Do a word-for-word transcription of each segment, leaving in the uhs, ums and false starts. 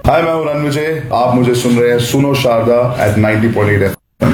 हाय, मैं हूं रणविजय। आप मुझे सुन रहे हैं सुनो Sharda eight ninety point eight F.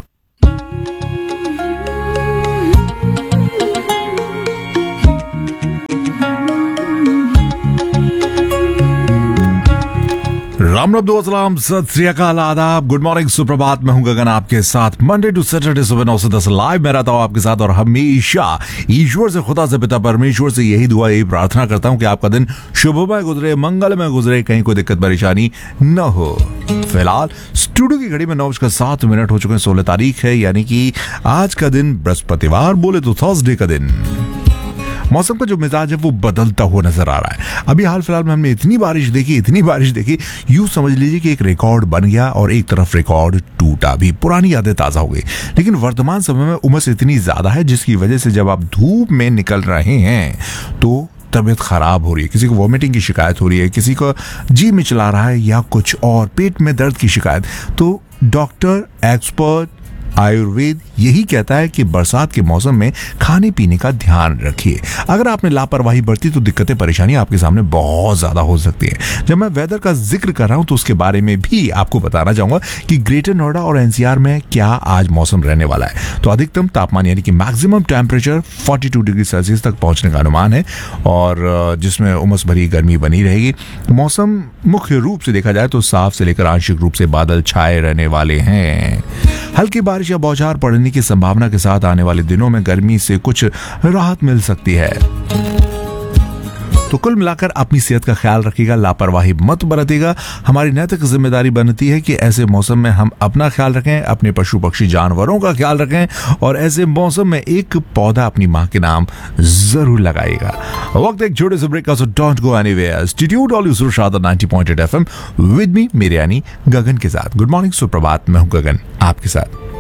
Ram Ram दोस्तलाम, सत श्री अकाल, आदाब, गुड मॉर्निंग, सुप्रभात। मैं हूं गगन आपके साथ मंडे टू सैटरडे सुबह नौ से दस लाइव मैं रहता हूं आपके साथ और हमेशा ईश्वर से, खुदा से, पिता परमेश्वर से यही दुआ, यही प्रार्थना करता हूं कि आपका दिन शुभमय गुजरे, मंगलमय गुजरे, कहीं कोई दिक्कत परेशानी न हो। फिलहाल स्टूडियो की घड़ी में नौ बजकर सात मिनट हो चुके हैं। सोलह तारीख है, यानी कि आज का दिन बृहस्पतिवार, बोले तो थर्सडे का दिन। मौसम का जो मिजाज है वो बदलता हुआ नजर आ रहा है। अभी हाल फिलहाल में हमने इतनी बारिश देखी इतनी बारिश देखी यूं समझ लीजिए कि एक रिकॉर्ड बन गया और एक तरफ रिकॉर्ड टूटा भी। पुरानी यादें ताजा हो गई। लेकिन वर्तमान समय में उमस इतनी ज्यादा है जिसकी वजह से जब आप धूप में निकल रहे हैं तो तबीयत खराब हो रही है। किसी को वॉमिटिंग की शिकायत हो रही है, किसी को जी मिचला रहा है या कुछ और, पेट में दर्द की शिकायत। तो डॉक्टर, एक्सपर्ट, आयुर्वेद यही कहता है कि बरसात के मौसम में खाने पीने का ध्यान रखिए। अगर आपने लापरवाही बरती तो दिक्कतें परेशानी आपके सामने बहुत ज्यादा हो सकती है। जब मैं वेदर का जिक्र कर रहा हूं तो उसके बारे में भी आपको बताना चाहूंगा कि ग्रेटर नोएडा और एनसीआर में क्या आज मौसम रहने वाला है। तो अधिकतम तापमान यानी कि मैक्सिमम टेम्परेचर बयालीस डिग्री सेल्सियस तक पहुंचने का अनुमान है और जिसमें उमस भरी गर्मी बनी रहेगी। मौसम मुख्य रूप से देखा जाए तो साफ से लेकर आंशिक रूप से बादल छाए रहने वाले हैं। हल्की बारिश या बौछार पड़ने की संभावना के साथ आने वाले दिनों में गर्मी से कुछ राहत मिल सकती है। तो कुल मिलाकर अपनी सेहत का ख्याल रखिएगा, लापरवाही मत बरतिएगा। हमारी नैतिक जिम्मेदारी बनती है कि ऐसे मौसम में हम अपना ख्याल रखें, अपने पशु पक्षी जानवरों का ख्याल रखें और ऐसे मौसम में एक पौधा अपनी मां के नाम जरूर लगाइएगा। वक्त एक छोटे से ब्रेक का, so don't go anywhere. Stay tuned all you Sharda ninety point eight FM with me, मेरे यानी गगन के साथ। गुड मॉर्निंग, सुप्रभात। मैं हूं गगन आपके साथ।